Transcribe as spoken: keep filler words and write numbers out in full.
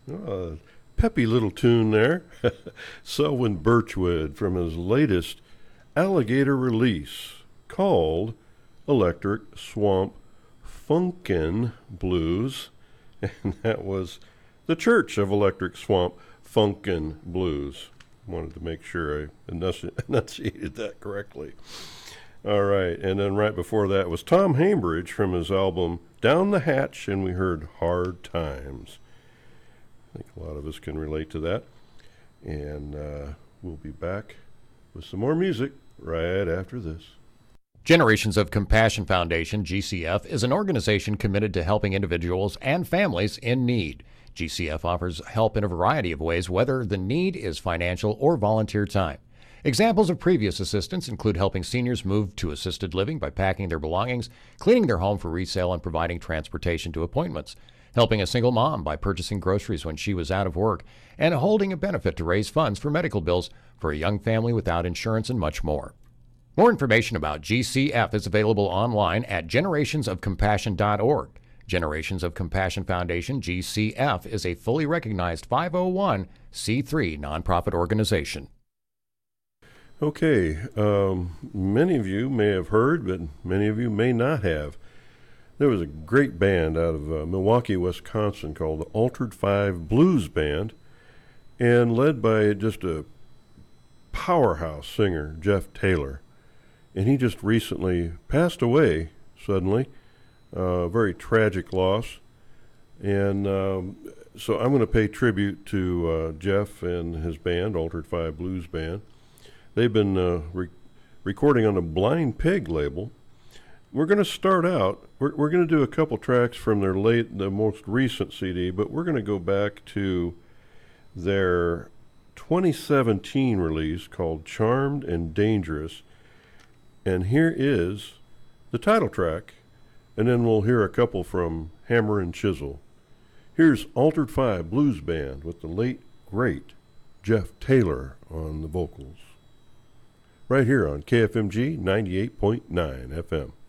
Uh, peppy little tune there. Selwyn Birchwood from his latest alligator release called Electric Swamp Funkin' Blues. And that was the Church of Electric Swamp Funkin' Blues. Wanted to make sure I enunci- enunciated that correctly. All right, and then right before that was Tom Hambridge from his album Down the Hatch, and we heard Hard Times. I think a lot of us can relate to that. And uh, we'll be back with some more music right after this. Generations of Compassion Foundation, G C F, is an organization committed to helping individuals and families in need. G C F offers help in a variety of ways, whether the need is financial or volunteer time. Examples of previous assistance include helping seniors move to assisted living by packing their belongings, cleaning their home for resale, and providing transportation to appointments, helping a single mom by purchasing groceries when she was out of work, and holding a benefit to raise funds for medical bills for a young family without insurance, and much more. More information about G C F is available online at generations of compassion dot org. Generations of Compassion Foundation, G C F, is a fully recognized five oh one c three nonprofit organization. Okay, um, many of you may have heard, but many of you may not have. There was a great band out of uh, Milwaukee, Wisconsin called the Altered Five Blues Band, and led by just a powerhouse singer, Jeff Taylor. And he just recently passed away suddenly, a uh, very tragic loss. And um, so I'm going to pay tribute to uh, Jeff and his band, Altered Five Blues Band. They've been uh, re- recording on the Blind Pig label. We're going to start out, we're, we're going to do a couple tracks from their late, the most recent C D, but we're going to go back to their twenty seventeen release called Charmed and Dangerous. And here is the title track, and then we'll hear a couple from Hammer and Chisel. Here's Altered Five Blues Band with the late, great Jeff Taylor on the vocals. Right here on K F M G ninety-eight point nine F M.